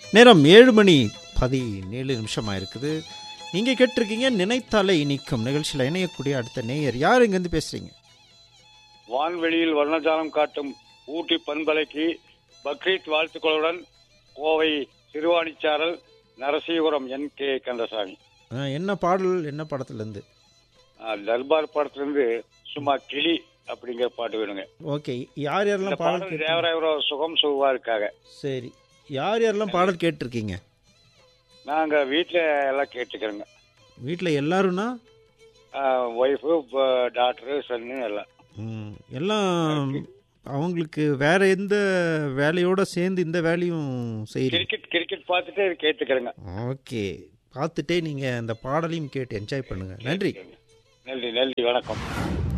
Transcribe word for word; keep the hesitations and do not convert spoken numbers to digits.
நேரம் ஏழு மணி பதினேழு நிமிஷமாக இருக்குது. நீங்கள் கேட்டிருக்கீங்க நினைத்தாலே இனிக்கும் நிகழ்ச்சியில் இணையக்கூடிய அடுத்த நேயர் யார், இங்கேருந்து பேசுகிறீங்க? வான்வெளியில் வர்ணஜாலம் காட்டும் ஊட்டி பண்பலைக்கு பக்ரீத் வாழ்த்துக்களுடன் கோவை திருவாணிச்சாரல் நரசீபுரம் என் கே கந்தசாமி. என்ன பாடல், என்ன படத்துலேருந்து? தர்பார் படத்துலேருந்து சும்மா கிளி அப்படிங்கிற பாட்டு வேணுங்க. ஓகே, யார் யாரெல்லாம் பாடல்? தேவராயவரோ சுகம் சுவா இருக்காங்க. சரி, யார் யாரெல்லாம் பாடல் கேட்டிருக்கீங்க? நாங்கள் வீட்டில் எல்லாம் கேட்டுக்கிறோங்க. வீட்டில் எல்லாரும்னா ஒய்ஃபு, டாக்டரு, சன்னு எல்லாம். ம் எல்லாம் அவங்களுக்கு வேற எந்த வேலையோட சேர்ந்து இந்த வேலையும் செய்யுங்க. கிரிக்கெட் கிரிக்கெட் பார்த்துட்டு கேட்டுக்கிறேங்க. ஓகே, பார்த்துட்டே நீங்கள் அந்த பாடலையும் கேட்டு என்ஜாய் பண்ணுங்கள். நன்றி நன்றி நன்றி வணக்கம்.